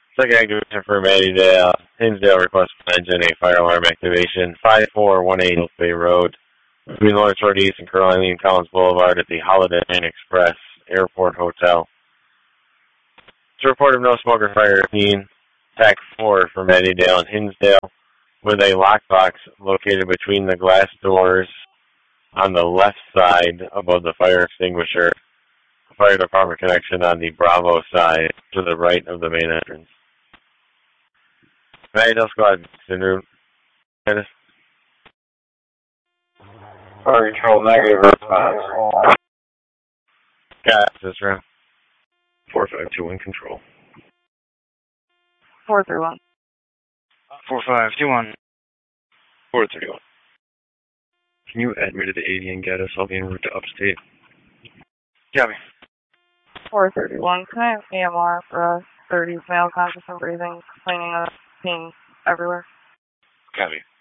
Second activation for Mattydale. Hinsdale requests for engine a fire alarm activation. 5418 Oak Bay Road. Between Lawrence Road East and Colonel Eileen Collins Boulevard at the Holiday Inn Express Airport Hotel. It's a report of no smoker fire scene. TAC 4 for Mattydale and Hinsdale with a lockbox located between the glass doors on the left side above the fire extinguisher. Fire department connection on the Bravo side to the right of the main entrance. Mattydale squad, en route. Fire control, negative response. Got this round. 4521 control. 431. 4521. 431. Can you add me to the 80 and get us? I'll be en route to upstate. Copy. 431. Can I have AMR for a 30 male conscious and breathing, complaining of pain everywhere? Copy.